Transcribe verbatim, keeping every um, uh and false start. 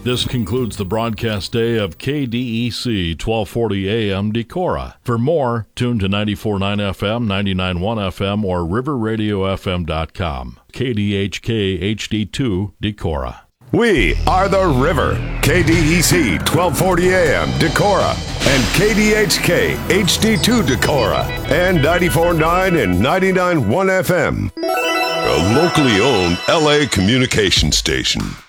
This concludes the broadcast day of K D E C twelve forty A M Decorah. For more, tune to ninety-four point nine F M, ninety-nine point one F M, or river radio f m dot com. K D H K H D two Decorah. We are the River. K D E C twelve forty A M Decorah and K D H K H D two Decorah and ninety-four point nine and ninety-nine point one F M. A locally owned L A communication station.